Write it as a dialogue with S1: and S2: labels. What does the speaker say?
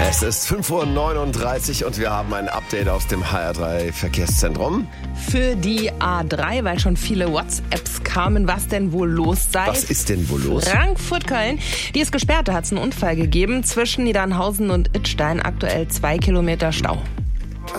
S1: Es ist 5:39 Uhr und wir haben ein Update aus dem HR3 Verkehrszentrum.
S2: Für die A3, weil schon viele WhatsApps kamen, was denn wohl los sei.
S1: Was ist denn wohl los?
S2: Frankfurt-Köln, die ist gesperrt, da hat es einen Unfall gegeben zwischen Niedernhausen und Idstein, aktuell 2 Kilometer Stau.